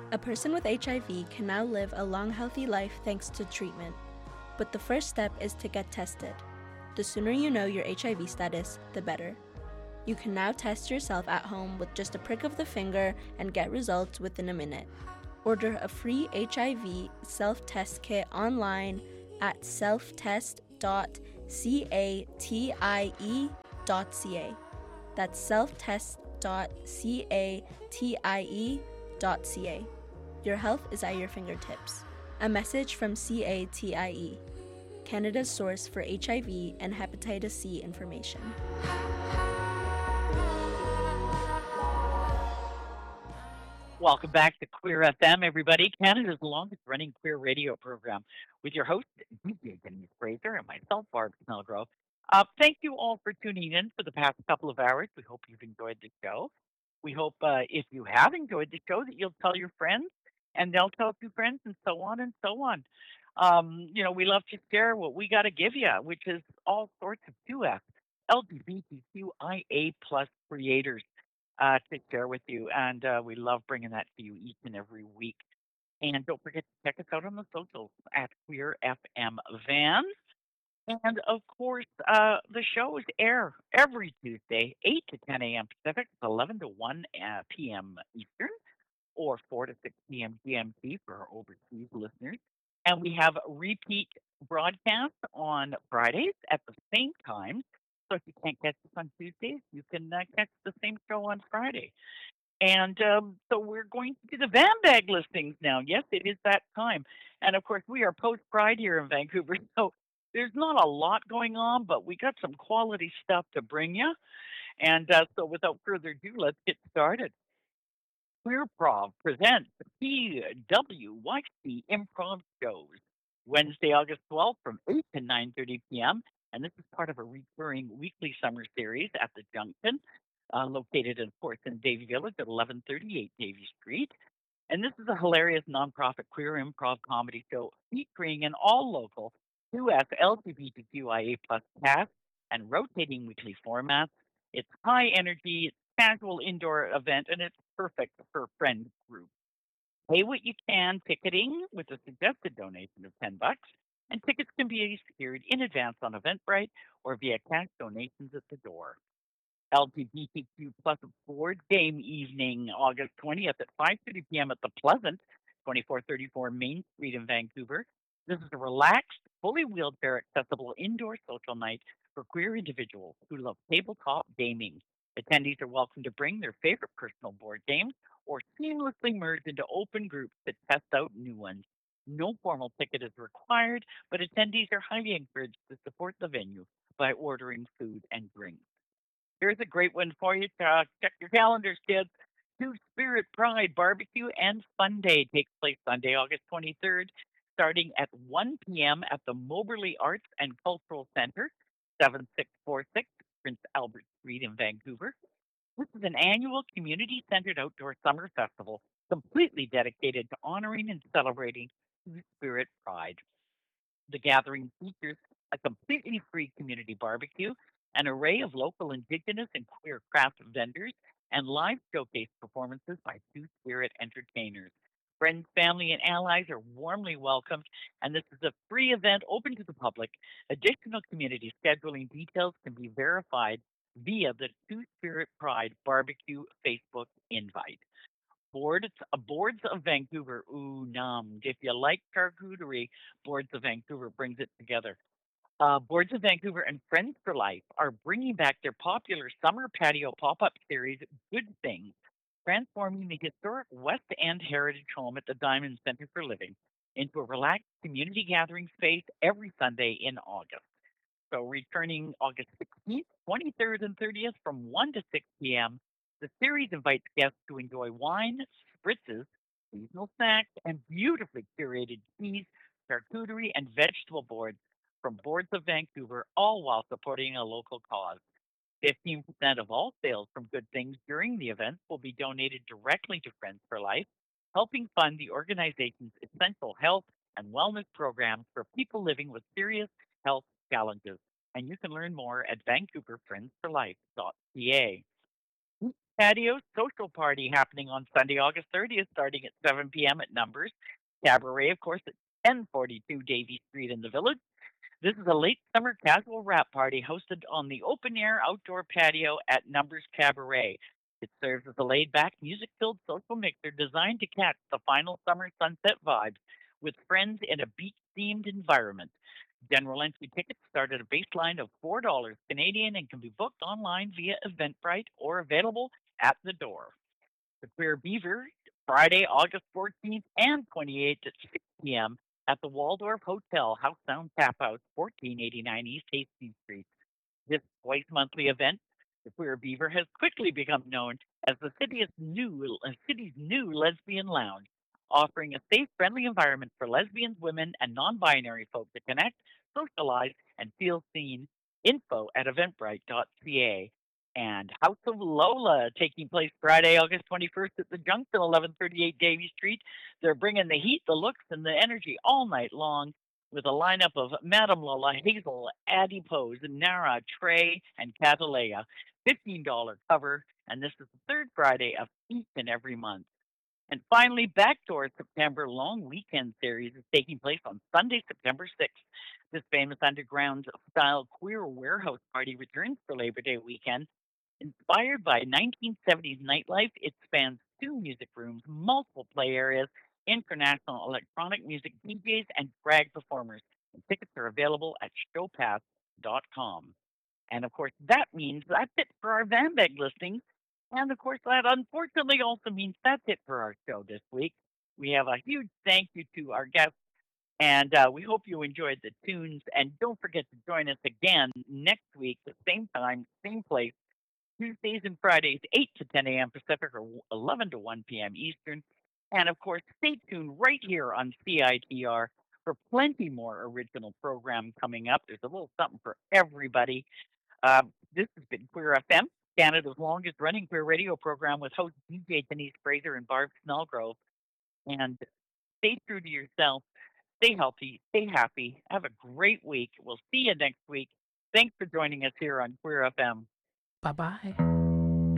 A person with HIV can now live a long, healthy life thanks to treatment. But the first step is to get tested. The sooner you know your HIV status, the better. You can now test yourself at home with just a prick of the finger and get results within a minute. Order a free HIV self-test kit online at selfttest.catie.ca. That's selftest.catie.ca. Your health is at your fingertips. A message from CATIE, Canada's source for HIV and hepatitis C information. Welcome back to Queer FM, everybody, Canada's longest running queer radio program, with your host, DJ Denise Fraser, and myself, Barb Snellgrove. Thank you all for tuning in for the past couple of hours. We hope you've enjoyed the show. We hope if you have enjoyed the show that you'll tell your friends, and they'll tell two friends, and so on and so on. We love to share what we got to give you, which is all sorts of 2F, LGBTQIA plus creators to share with you. And we love bringing that to you each and every week. And don't forget to check us out on the socials at Queer FM Van. And of course, the shows air every Tuesday, 8 to 10 a.m. Pacific, 11 to 1 p.m. Eastern, or 4 to 6 p.m. GMT for our overseas listeners. And we have repeat broadcasts on Fridays at the same time. So if you can't catch us on Tuesdays, you can catch the same show on Friday. And so we're going to do the van bag listings now. Yes, it is that time. And of course, we are post Pride here in Vancouver. So there's not a lot going on, but we got some quality stuff to bring you. And so without further ado, let's get started. Queer Prov presents PWYC Improv Shows, Wednesday, August 12th from 8 to 9:30 p.m. And this is part of a recurring weekly summer series at the Junction, located, of course, in Davie Village at 1138 Davie Street. And this is a hilarious nonprofit queer improv comedy show featuring an all local 2F LGBTQIA plus cast and rotating weekly formats. It's high energy, it's casual indoor event, and it's perfect for friend groups. Pay what you can ticketing with a suggested donation of $10, and tickets can be secured in advance on Eventbrite or via cash donations at the door. LGBTQ plus board game evening, August 20th at 5:30 p.m. at the Pleasant, 2434 Main Street in Vancouver. This is a relaxed, fully wheelchair accessible indoor social night for queer individuals who love tabletop gaming. Attendees are welcome to bring their favorite personal board games or seamlessly merge into open groups to test out new ones. No formal ticket is required, but attendees are highly encouraged to support the venue by ordering food and drinks. Here's a great one for you. Check your calendars, kids. Two Spirit Pride Barbecue and Fun Day takes place Sunday, August 23rd, starting at 1 p.m. at the Moberly Arts and Cultural Center, 7646 Prince Albert Street in Vancouver. This is an annual community centered outdoor summer festival completely dedicated to honoring and celebrating Two Spirit Pride. The gathering features a completely free community barbecue, an array of local indigenous and queer craft vendors, and live showcase performances by Two Spirit entertainers. Friends, family, and allies are warmly welcomed, and this is a free event open to the public. Additional community scheduling details can be verified via the Two Spirit Pride Barbecue Facebook invite. Boards of Vancouver. Ooh, nom. If you like charcuterie, Boards of Vancouver brings it together. Boards of Vancouver and Friends for Life are bringing back their popular summer patio pop-up series, Good Things, transforming the historic West End Heritage Home at the Diamond Center for Living into a relaxed community gathering space every Sunday in August. So returning August 16th, 23rd, and 30th from 1 to 6 p.m., the series invites guests to enjoy wine, spritzes, seasonal snacks, and beautifully curated cheese, charcuterie, and vegetable boards from Boards of Vancouver, all while supporting a local cause. 15% of all sales from Good Things during the event will be donated directly to Friends for Life, helping fund the organization's essential health and wellness programs for people living with serious health challenges. And you can learn more at vancouverfriendsforlife.ca. Patio Social Party happening on Sunday, August 30th, starting at 7 p.m. at Numbers. Cabaret, of course, at 1042 Davie Street in the Village. This is a late summer casual wrap party hosted on the open air outdoor patio at Numbers Cabaret. It serves as a laid back, music filled social mixer designed to catch the final summer sunset vibes with friends in a beach themed environment. General entry tickets start at a baseline of $4 Canadian and can be booked online via Eventbrite or available at the door. The Queer Beaver, Friday, August 14th and 28th at 6 p.m. at the Waldorf Hotel, House Sound Tap House, 1489 East Hastings Street. This twice monthly event, the Queer Beaver, has quickly become known as the city's new lesbian lounge, offering a safe, friendly environment for lesbians, women, and non-binary folk to connect, socialize, and feel seen. Info at eventbrite.ca. And House of Lola taking place Friday, August 21st at the Junction, 1138 Davie Street. They're bringing the heat, the looks, and the energy all night long with a lineup of Madame Lola, Hazel, Addie Pose, Nara, Trey, and Catalea. $15 cover, and this is the third Friday of each and every month. And finally, Backdoor September Long Weekend Series is taking place on Sunday, September 6th. This famous underground style queer warehouse party returns for Labor Day weekend. Inspired by 1970s nightlife, it spans two music rooms, multiple play areas, international electronic music DJs, and drag performers. And tickets are available at showpass.com. And of course, that means that's it for our Vanbeg listings. And of course, that unfortunately also means that's it for our show this week. We have a huge thank you to our guests, and we hope you enjoyed the tunes. And don't forget to join us again next week, the same time, same place, Tuesdays and Fridays, 8 to 10 a.m. Pacific or 11 to 1 p.m. Eastern. And of course, stay tuned right here on CITR for plenty more original program coming up. There's a little something for everybody. This has been Queer FM, Canada's longest running queer radio program with host DJ Denise Fraser and Barb Snellgrove. And stay true to yourself, stay healthy, stay happy, have a great week. We'll see you next week. Thanks for joining us here on Queer FM. Bye bye.